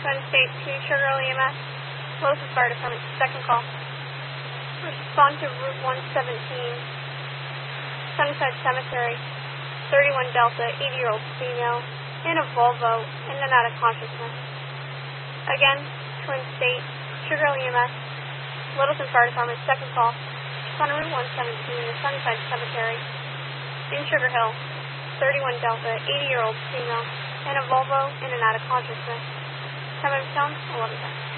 Twin State 2, Sugar Hill EMS, Wilson Fire Department, second call. Respond to Route 117, Sunnyside Cemetery, 31 Delta, 80-year-old female, in a Volvo, in and out of consciousness. Again, Twin State, Sugar Hill EMS, Littleton Fire Department, second call. On Route 117, the Sunnyside Cemetery, in Sugar Hill, 31 Delta, 80-year-old female, in a Volvo, in and out of consciousness. Time of tone, 11:10.